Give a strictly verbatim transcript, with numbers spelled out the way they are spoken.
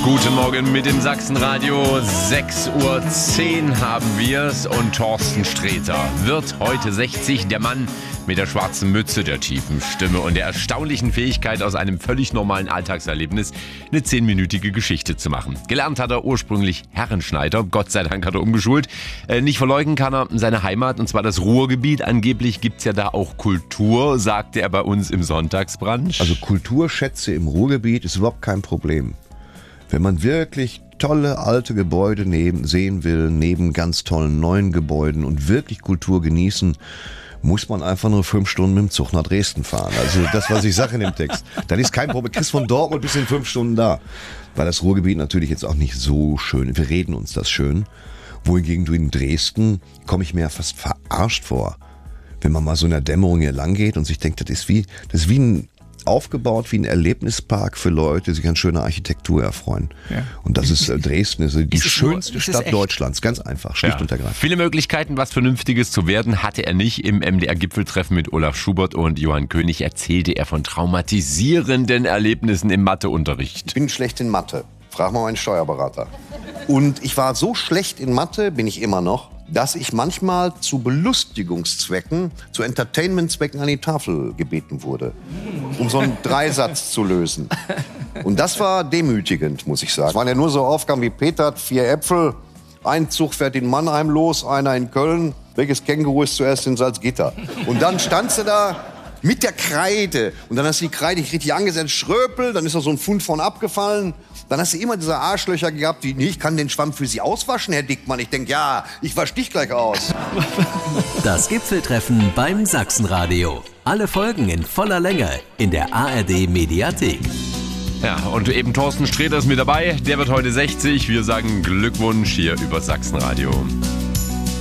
Guten Morgen mit dem Sachsenradio. sechs Uhr zehn haben wir's und Thorsten Sträter wird heute sechzig. Der Mann mit der schwarzen Mütze, der tiefen Stimme und der erstaunlichen Fähigkeit, aus einem völlig normalen Alltagserlebnis eine zehnminütige Geschichte zu machen. Gelernt hat er ursprünglich Herrenschneider. Gott sei Dank hat er umgeschult. Äh, nicht verleugnen kann er seine Heimat, und zwar das Ruhrgebiet. Angeblich gibt's ja da auch Kultur, sagte er bei uns im Sonntagsbrunch. Also Kulturschätze im Ruhrgebiet ist überhaupt kein Problem. Wenn man wirklich tolle alte Gebäude neben, sehen will, neben ganz tollen neuen Gebäuden und wirklich Kultur genießen, muss man einfach nur fünf Stunden mit dem Zug nach Dresden fahren. Also das, was ich sage in dem Text. Dann ist kein Problem. Du kriegst von Dortmund bis in fünf Stunden da. Weil das Ruhrgebiet natürlich jetzt auch nicht so schön ist. Wir reden uns das schön. Wohingegen du in Dresden, komme ich mir ja fast verarscht vor. Wenn man mal so in der Dämmerung hier lang geht und sich denkt, das ist wie, das ist wie ein aufgebaut wie ein Erlebnispark für Leute, die sich an schöner Architektur erfreuen. Ja. Und das ist äh, Dresden, ist die ist schönste nur, Stadt Deutschlands. Ganz einfach, schlicht ja. und ergreifend. Viele Möglichkeiten, was Vernünftiges zu werden, hatte er nicht. Im M D R-Gipfeltreffen mit Olaf Schubert und Johann König erzählte er von traumatisierenden Erlebnissen im Matheunterricht. Ich bin schlecht in Mathe. Frag mal meinen Steuerberater. Und ich war so schlecht in Mathe, bin ich immer noch, dass ich manchmal zu Belustigungszwecken, zu Entertainmentzwecken an die Tafel gebeten wurde, um so einen Dreisatz zu lösen. Und das war demütigend, muss ich sagen. Es waren ja nur so Aufgaben wie Peter hat vier Äpfel, ein Zug fährt in Mannheim los, einer in Köln. Welches Känguru ist zuerst in Salzgitter? Und dann standst du da mit der Kreide und dann hast du die Kreide nicht richtig angesetzt, Schröpel, dann ist da so ein Pfund von abgefallen. Dann hast du immer diese Arschlöcher gehabt, die, nee, ich kann den Schwamm für Sie auswaschen, Herr Dickmann. Ich denke, ja, ich wasch dich gleich aus. Das Gipfeltreffen beim Sachsenradio. Alle Folgen in voller Länge in der A R D-Mediathek. Ja, und eben Thorsten Sträter ist mit dabei. Der wird heute sechzig. Wir sagen Glückwunsch hier über Sachsenradio.